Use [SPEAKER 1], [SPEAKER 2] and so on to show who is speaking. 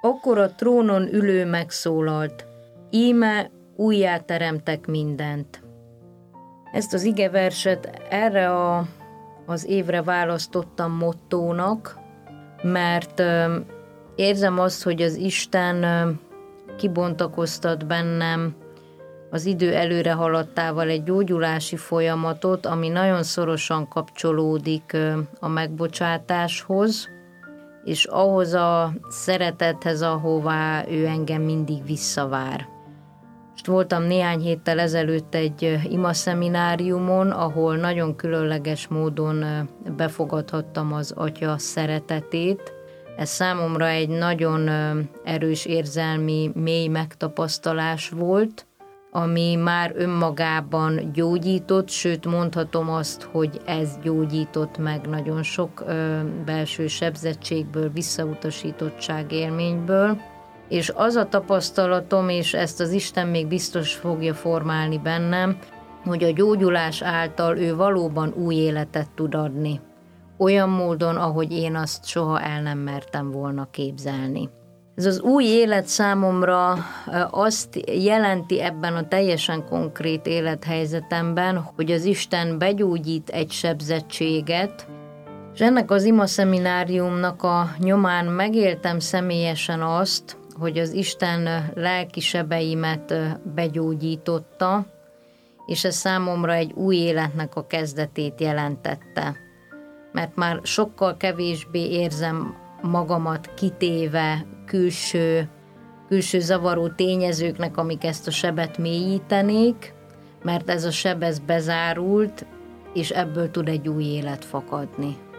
[SPEAKER 1] Akkor a trónon ülő megszólalt: íme újjáteremtek mindent. Ezt az igeverset erre az évre választottam mottónak, mert érzem azt, hogy az Isten kibontakoztat bennem az idő előre haladtával egy gyógyulási folyamatot, ami nagyon szorosan kapcsolódik a megbocsátáshoz, és ahhoz a szeretethez, ahová ő engem mindig visszavár. Most voltam néhány héttel ezelőtt egy imaszemináriumon, ahol nagyon különleges módon befogadhattam az Atya szeretetét. Ez számomra egy nagyon erős érzelmi, mély megtapasztalás volt, ami már önmagában gyógyított, sőt mondhatom azt, hogy ez gyógyított meg nagyon sok belső sebzettségből, visszautasítottság élményből. És az a tapasztalatom, és ezt az Isten még biztos fogja formálni bennem, hogy a gyógyulás által ő valóban új életet tud adni. Olyan módon, ahogy én azt soha el nem mertem volna képzelni. Ez az új élet számomra azt jelenti ebben a teljesen konkrét élethelyzetemben, hogy az Isten begyógyít egy sebzettséget, és ennek az imaszemináriumnak a nyomán megéltem személyesen azt, hogy az Isten lelki sebeimet begyógyította, és ez számomra egy új életnek a kezdetét jelentette. Mert már sokkal kevésbé érzem magamat kitéve külső zavaró tényezőknek, amik ezt a sebet mélyítenék, mert ez a seb bezárult, és ebből tud egy új élet fakadni.